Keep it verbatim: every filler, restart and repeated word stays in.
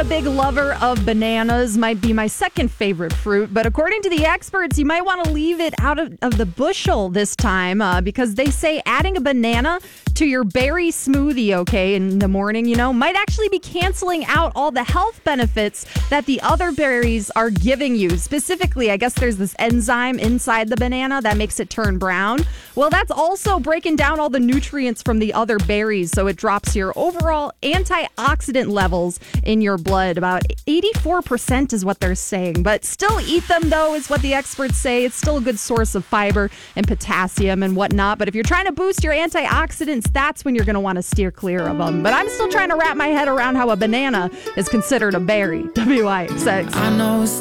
a big lover of bananas, might be my second favorite fruit, but according to the experts, you might want to leave it out of, of the bushel this time uh, because they say adding a banana to your berry smoothie, okay, in the morning, you know, might actually be canceling out all the health benefits that the other berries are giving you. Specifically, I guess there's this enzyme inside the banana that makes it turn brown. Well, that's also breaking down all the nutrients from the other berries, so it drops your overall antioxidant levels in your blood. About eighty-four percent is what they're saying, but still eat them, though, is what the experts say. It's still a good source of fiber and potassium and whatnot, but if you're trying to boost your antioxidants, that's when you're going to want to steer clear of them. But I'm still trying to wrap my head around how a banana is considered a berry. W I X X. I know it's